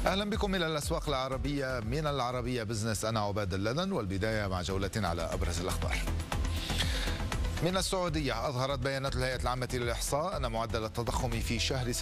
أهلا بكم إلى الأسواق العربية من العربية بزنس. أنا عباد اللدن، والبداية مع جولتنا على أبرز الأخبار. من السعودية، أظهرت بيانات الهيئة العامة للإحصاء أن معدل التضخم في شهر